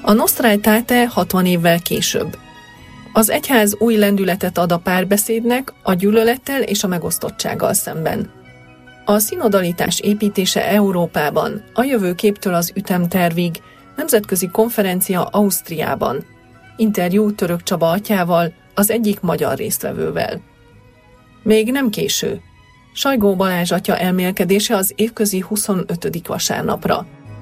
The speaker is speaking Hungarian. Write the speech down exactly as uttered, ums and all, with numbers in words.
A Nostra Aetate hatvan évvel később. Az egyház új lendületet ad a párbeszédnek, a gyűlölettel és a megosztottsággal szemben. A szinodalitás építése Európában, a jövőképtől az ütemtervig, nemzetközi konferencia Ausztriában. Interjú Török Csaba atyával, az egyik magyar résztvevővel. Még nem késő. Sajgó Balázs atya elmélkedése az évközi huszonötödik vasárnapra.